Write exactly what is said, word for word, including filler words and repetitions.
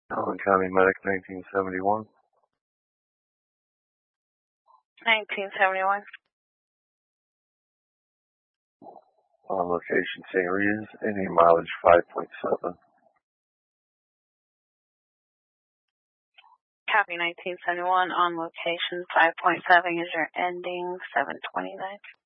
Allen County Medic nineteen seventy-one. nineteen seventy-one. On location Saint Rita's, Indian mileage five point seven. Copy nineteen seventy-one. On location five point seven is your ending seven twenty-nine.